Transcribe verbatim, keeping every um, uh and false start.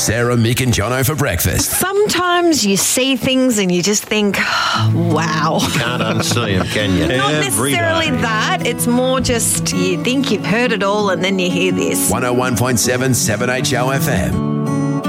Sarah, Mick and Jono for breakfast. Sometimes you see things and you just think, wow. Can't unsee them, can you? Not Every necessarily day. that. It's more just you think you've heard it all and then you hear this. one oh one point seven seven H O F M.